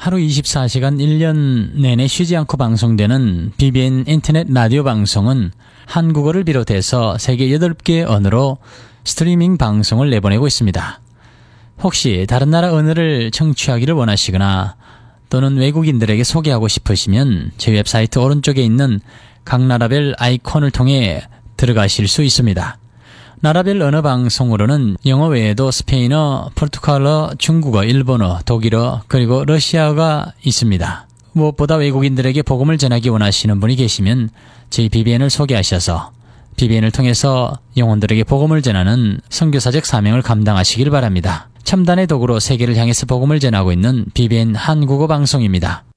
하루 24시간 1년 내내 쉬지 않고 방송되는 BBN 인터넷 라디오 방송은 한국어를 비롯해서 세계 8개 언어로 스트리밍 방송을 내보내고 있습니다. 혹시 다른 나라 언어를 청취하기를 원하시거나 또는 외국인들에게 소개하고 싶으시면 저희 웹사이트 오른쪽에 있는 각 나라별 아이콘을 통해 들어가실 수 있습니다. 나라별 언어 방송으로는 영어 외에도 스페인어, 포르투갈어, 중국어, 일본어, 독일어, 그리고 러시아어가 있습니다. 무엇보다 외국인들에게 복음을 전하기 원하시는 분이 계시면 저희 BBN을 소개하셔서 BBN을 통해서 영혼들에게 복음을 전하는 선교사적 사명을 감당하시길 바랍니다. 첨단의 도구로 세계를 향해서 복음을 전하고 있는 BBN 한국어 방송입니다.